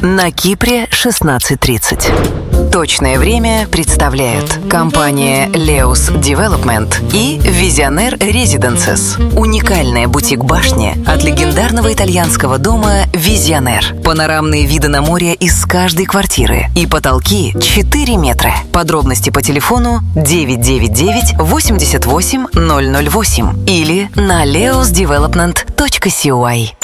На Кипре 16:30. Точное время представляют компания Leos Development и Visionaire Residences. Уникальная бутик-башня от легендарного итальянского дома Visionaire. Панорамные виды на море из каждой квартиры и потолки 4 метра. Подробности по телефону 999 88 008 или на leosdevelopment.co.